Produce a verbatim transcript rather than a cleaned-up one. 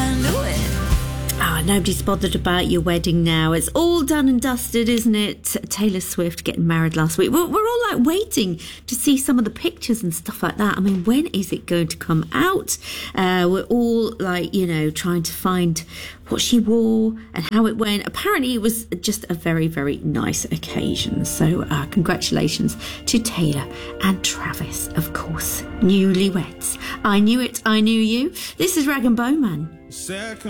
I knew it. Ah, nobody's bothered about your wedding now. It's all done and dusted, isn't it? Taylor Swift getting married last week. We're, we're all like waiting to see some of the pictures and stuff like that. I mean, when is it going to come out? Uh, we're all like, you know, trying to find what she wore and how it went. Apparently, it was just a very, very nice occasion. So uh, congratulations to Taylor and Travis, of course. Newlyweds. I knew it, I knew you. This is Rag and Bowman. Second